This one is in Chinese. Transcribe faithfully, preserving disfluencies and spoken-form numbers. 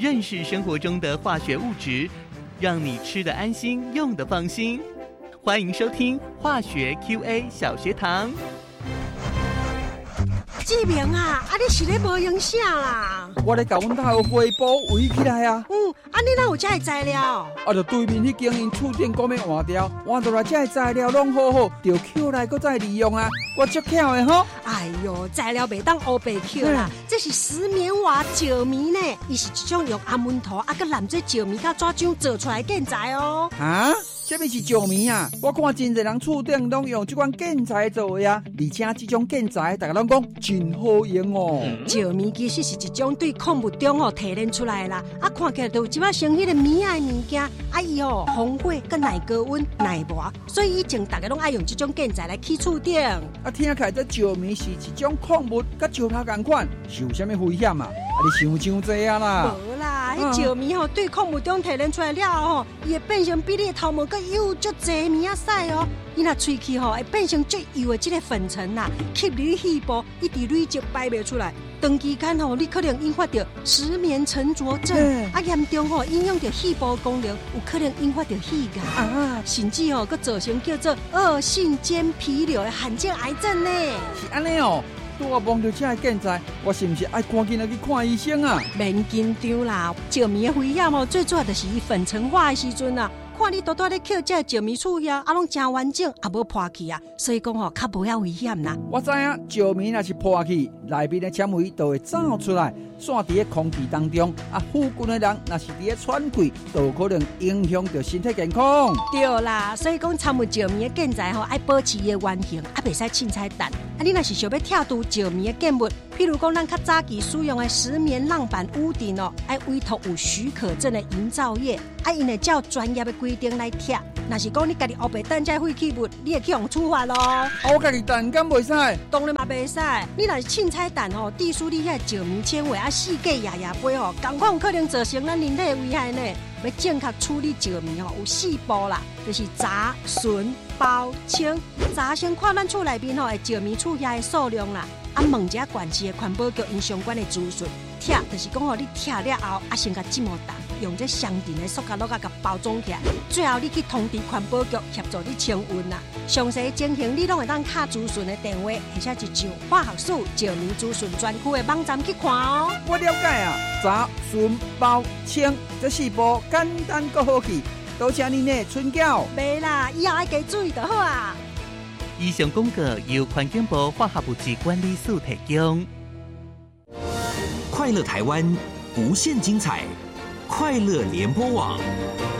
认识生活中的化学物质，让你吃得安心，用得放心。欢迎收听化学 Q A 小学堂。 志明啊，啊你是咧无影啥啦？ 我咧甲阮大学汇报围起来啊。 嗯，啊你哪有这个材料？ 啊，就对面迄间因厝顶讲要换掉，换倒来这个材料拢好好，着捡来搁再利用啊。我足巧的吼。 哎哟，材料袂当黑白捡啦，这是石棉瓦石棉呢，伊是一种用阿门头啊，佮染做石棉甲纸浆做出来的建材哦。 啊？什么是石棉啊？我看真侪人厝顶拢用这款建材做的啊，而且这种建材大家拢讲真好用哦。 石棉其实是一种对矿物中哦提炼出来的啦，啊看起来就有即摆像迄个棉的物件，啊伊哦防火、佮耐高温、耐磨，所以以前大家拢爱用这种建材来起厝顶。 啊，听起来这石棉是一种矿物，甲石头同款，是有啥物危险啊？啊，你想伤济啊啦？ 无啦，迄石棉吼对矿物中提炼出来了吼，伊会变成比你的头毛佮油足济棉仔细哦。伊若喙齿吼会变成最油的这个粉尘啦，吸入你肺部，一直累积排袂出来。长期间吼，你可能引发着石棉沉着症，啊严重吼影响着肺部功能，有可能引发着肺癌啊，甚至吼佮造成叫做恶性间皮瘤的罕见癌症呢。 是安尼哦。拄我摸到这个建材，我是不是爱赶紧来去看医生啊？ 免紧张啦，石棉的危险哦，最主要就是伊粉尘化的时阵啊。看你多多咧捡这石棉厝遐，啊拢真完整，也无破去啊，所以讲吼较无遐危险啦。 我知影石棉若是破去，内面的纤维就会走出来，散伫咧空气当中，啊，附近的人若是伫咧喘气，就有可能影响到身体健康。 对啦，所以讲参与石棉的建材吼，爱保持伊的原形，啊袂使凊彩弹。啊，你若是想要拆除石棉的建物，譬如讲咱较早期使用的石棉浪板屋顶哦，爱委托有许可证的营造业，啊因会照专业的规定来拆。若是讲你家己黑白等这废弃物，你会去用处罚咯。啊， 我家己弹敢袂使？ 当然嘛袂使。你若是凊彩弹吼，地属你遐石棉纤维啊，四界牙牙飞吼，同款有可能造成咱人体的危害呢。要正确处理石棉吼，有四步啦，就是查、询、包、清。查先看咱厝内面吼的石棉厝遐的数量啦，啊问一下管市的环保局因相关的资讯。拆就是讲吼，你拆了后啊，先甲浸毛蛋，用这相定的塑胶袋甲包装起来，最后你去通知环保局协助你清运啦。详细情形你拢会当敲资讯的电话，或者是上化学署石棉资讯专区的网站去看哦。 我了解啊，查、询、包、清这四步简单够好记，多谢您的春晓。 袂啦，以后爱加注意就好啊。 以上广告由环境部化学物质管理署提供。 快乐台湾，无限精彩，快乐联播网。